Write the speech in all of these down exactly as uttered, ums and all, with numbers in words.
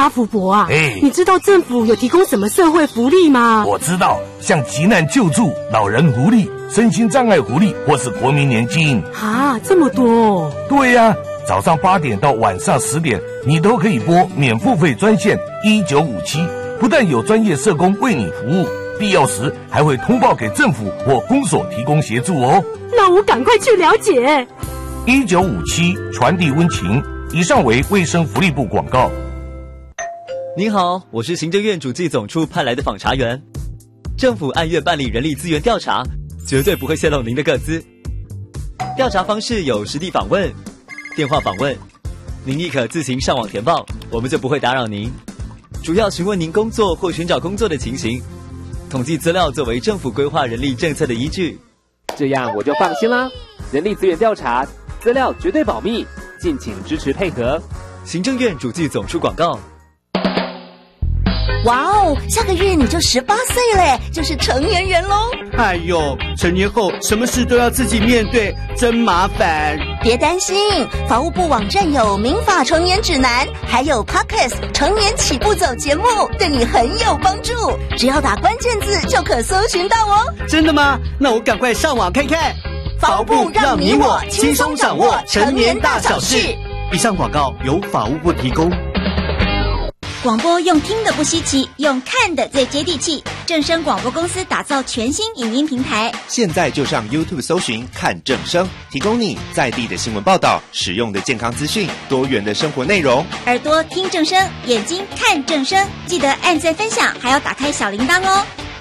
阿福伯啊， 哎， 你知道政府有提供什么社会福利吗？ 我知道，像急难救助、老人福利、身心障碍福利，或是国民年金。 啊，这么多哦。 对呀、啊，早上八点到晚上十点，你都可以拨免付费专线一九五七，不但有专业社工为你服务，必要时还会通报给政府或公所提供协助哦。 那我赶快去了解。 一九五七传递温情。以上为卫生福利部广告。 您好，我是行政院主计总处派来的访查员。政府按月办理人力资源调查，绝对不会泄露您的个资。调查方式有实地访问、电话访问，您亦可自行上网填报，我们就不会打扰您。主要询问您工作或寻找工作的情形，统计资料作为政府规划人力政策的依据。 这样我就放心啦。人力资源调查资料绝对保密，敬请支持配合。 行政院主计总处广告。 哇哦，下个月你就十八岁嘞，就是成年人喽。 哎呦，成年后什么事都要自己面对，真麻烦。 别担心，法务部网站有民法成年指南，还有 Podcast 成年起步走节目，对你很有帮助。只要打关键字就可搜寻到哦。 真的吗？那我赶快上网看看。 法务部让你我轻松掌握成年大小事。 以上广告由法务部提供。 广播用听的不稀奇，用看的最接地气。正声广播公司打造全新影音平台， 现在就上 YouTube 搜寻看正声，提供你在地的新闻报道、实用的健康资讯、多元的生活内容。 耳朵听正声，眼睛看正声，记得按赞分享，还要打开小铃铛哦。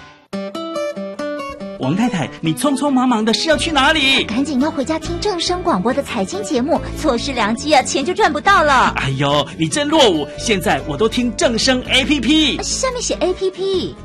王太太，你匆匆忙忙的是要去哪里？ 赶紧要回家听正声广播的财经节目，错失良机啊，钱就赚不到了。 哎呦，你真落伍！现在我都听正声 A P P， 下面写 A P P。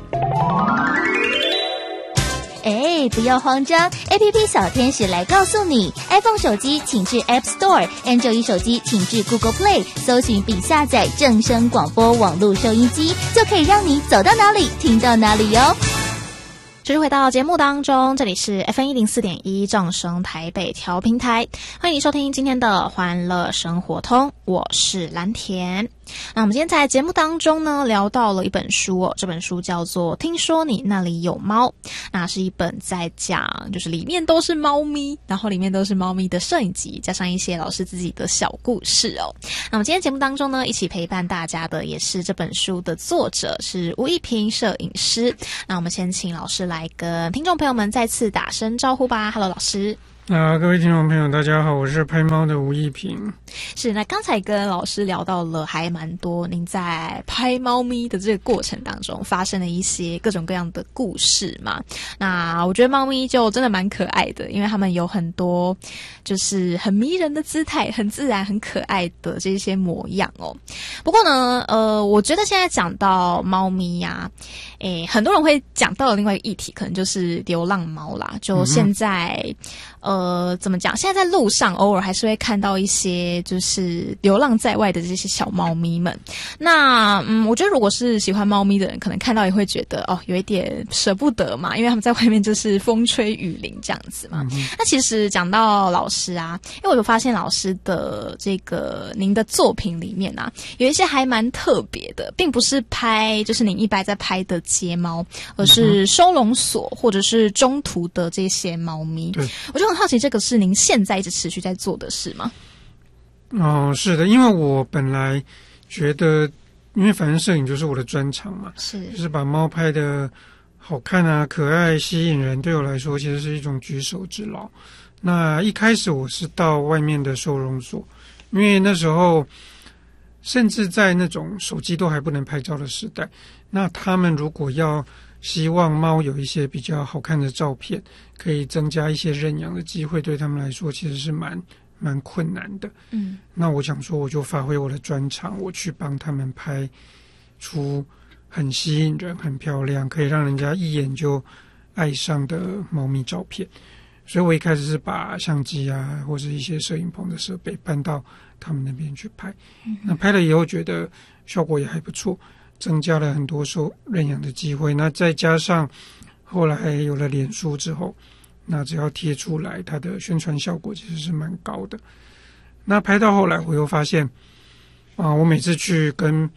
哎，不要慌张 ，A P P 小天使来告诉你 ，iPhone 手机请至 App Store，Android 手机请至 Google Play， 搜寻并下载正声广播网络收音机，就可以让你走到哪里听到哪里哟。 继续回到节目当中，这里是 F M 一零四点一正声台北调频台，欢迎你收听今天的欢乐生活通，我是蓝田。那我们今天在节目当中呢，聊到了一本书哦，这本书叫做《听说你那里有猫》，那是一本在讲，就是里面都是猫咪，然后里面都是猫咪的摄影集，加上一些老师自己的小故事哦。那么今天节目当中呢，一起陪伴大家的也是这本书的作者是吴一平摄影师。那我们先请老师来跟听众朋友们再次打声招呼吧。 Hello 老师。 啊，各位听众朋友大家好，我是拍猫的吴一平。 是，那刚才跟老师聊到了还蛮多您在拍猫咪的这个过程当中发生的一些各种各样的故事嘛。那我觉得猫咪就真的蛮可爱的，因为他们有很多就是很迷人的姿态，很自然很可爱的这些模样哦。不过呢呃我觉得现在讲到猫咪呀、啊、诶很多人会讲到的另外一个议题可能就是流浪猫啦。就现在、嗯、呃怎么讲，现在在路上偶尔还是会看到一些就是流浪在外的这些小猫咪们。那嗯我觉得如果是喜欢猫咪的人，可能看到也会觉得哦有一点舍不得嘛，因为他们在外面就是风吹雨淋这样子嘛、嗯、那其实讲到老师啊，因为我有发现老师的这个您的作品里面啊，有一些还蛮特别的，并不是拍就是您一般在拍的街猫，而是收容所或者是中途的这些猫咪。对，我就很好奇，这个是您现在一直持续在做的事吗？ 哦，是的，因为我本来觉得，因为反正摄影就是我的专长嘛，是就是把猫拍的好看啊、可爱、吸引人，对我来说其实是一种举手之劳。那一开始我是到外面的收容所，因为那时候甚至在那种手机都还不能拍照的时代，那他们如果要希望猫有一些比较好看的照片，可以增加一些认养的机会，对他们来说其实是蛮蛮困难的。嗯，那我想说我就发挥我的专长，我去帮他们拍出很吸引人、很漂亮，可以让人家一眼就爱上的猫咪照片。所以我一开始是把相机啊或是一些摄影棚的设备搬到他们那边去拍、嗯、那拍了以后觉得效果也还不错，增加了很多受认养的机会。那再加上后来有了脸书之后，那只要贴出来，它的宣传效果其实是蛮高的。那拍到后来我又发现啊，我每次去跟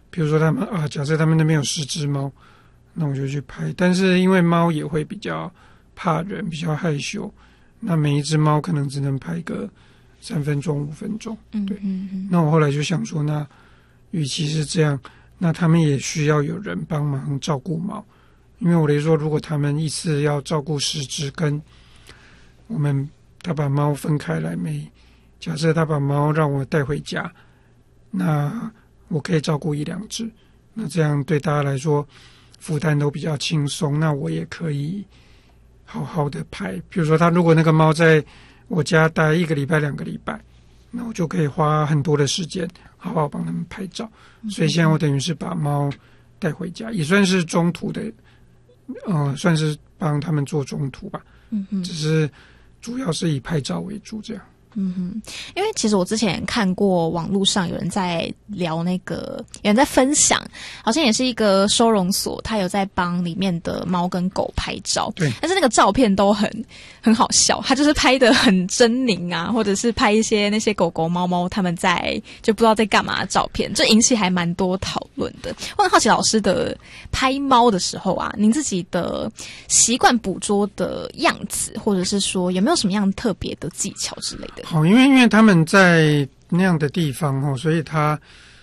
比如说他们啊，假设他们那边有十只猫，那我就去拍。但是因为猫也会比较怕人，比较害羞，那每一只猫可能只能拍个三分钟、五分钟。 嗯， 对。 嗯嗯。 那我后来就想说，那与其是这样，那他们也需要有人帮忙照顾猫。因为我的说，如果他们一次要照顾十只，跟我们他把猫分开来，每假设他把猫让我带回家，那我可以照顾一两只，那这样对大家来说负担都比较轻松，那我也可以好好的拍。比如说，他如果那个猫在我家待一个礼拜、两个礼拜，那我就可以花很多的时间好好帮他们拍照。嗯、所以现在我等于是把猫带回家，也算是中途的。呃，算是帮他们做中途吧，嗯嗯，只是主要是以拍照为主这样。 嗯哼，因为其实我之前看过网络上有人在聊那个，有人在分享，好像也是一个收容所，他有在帮里面的猫跟狗拍照。 对， 但是那个照片都很很好笑，他就是拍得很狰狞啊，或者是拍一些那些狗狗猫猫他们在就不知道在干嘛的照片，这引起还蛮多讨论的。我很好奇老师的拍猫的时候啊，您自己的习惯捕捉的样子，或者是说有没有什么样特别的技巧之类的？ 好，因为因为他们在那样的地方哦，所以它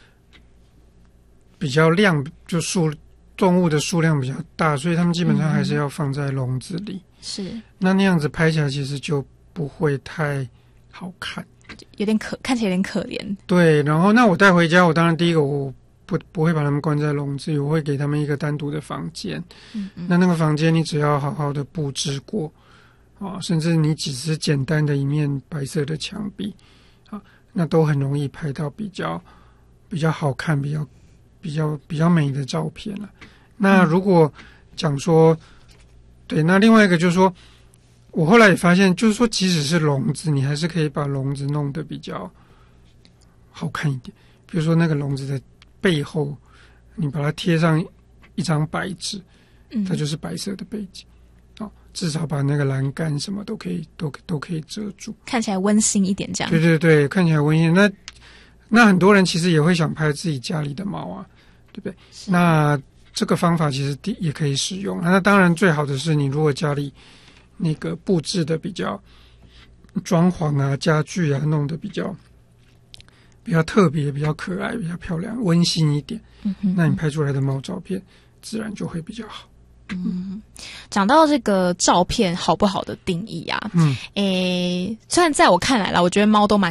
比较量，就数动物的数量比较大，所以他们基本上还是要放在笼子里。 是， 那那样子拍起来其实就不会太好看， 有点可看起来有点可怜。 对，然后那我带回家，我当然第一个我不不会把他们关在笼子里，我会给他们一个单独的房间。嗯嗯，那那个房间你只要好好的布置过。啊，甚至你只是简单的一面白色的墙壁，啊，那都很容易拍到比较比较好看、比较比较比较美的照片了。那如果讲说，对，那另外一个就是说，我后来也发现，就是说，即使是笼子，你还是可以把笼子弄得比较好看一点。比如说那个笼子的背后，你把它贴上一张白纸，它就是白色的背景。至少把那个栏杆什么都可以都都可以遮住， 看起来温馨一点这样。 对对对，看起来温馨。那那很多人其实也会想拍自己家里的猫啊，对不对？那这个方法其实也可以使用。那当然最好的是你如果家里那个布置的比较装潢啊、家具啊弄得比较比较特别、比较可爱、比较漂亮、温馨一点，嗯哼哼，那你拍出来的猫照片自然就会比较好。 嗯，讲到这个照片好不好的定义啊，嗯，诶，虽然在我看来啦，我觉得猫都蛮